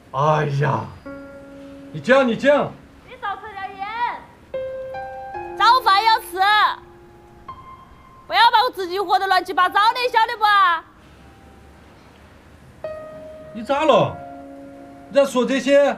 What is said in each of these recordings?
哎呀，你讲。 你少抽点烟，早饭要吃，不要把我自己活得乱七八糟的，晓得不？ 你咋了？你在说这些？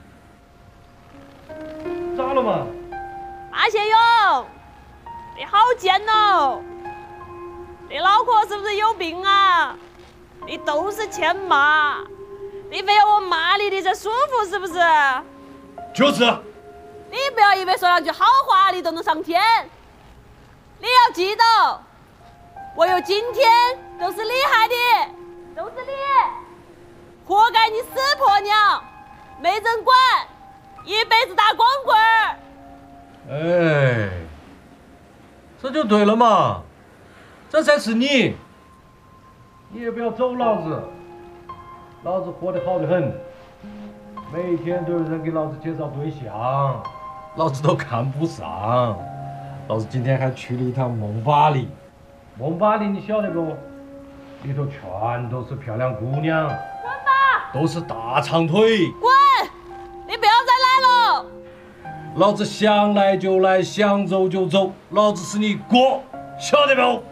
咋了嘛？ 马先勇，你好贱哦！你脑壳是不是有病啊？你都是欠骂，你非要我骂你才舒服是不是？ 就是。 你不要以为说两句好话你都能上天，你要记得，我有今天都是你害的，都是你，活该你死婆娘，没人管，一辈子打光棍儿。 哎，这就对了嘛，这才是你。你也不要走老子，老子活得好得很，每天都有人给老子介绍对象，老子都看不上。老子今天还去了一趟蒙巴里，蒙巴里你晓得不？里头全都是漂亮姑娘， 滚吧！ 都是大长腿。 滚！你不要再来了！ 老子想来就来，想走就走，老子是你哥，晓得不？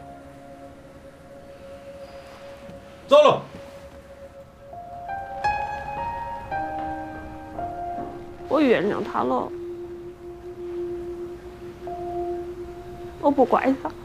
走了。 我原谅他了，我不怪他。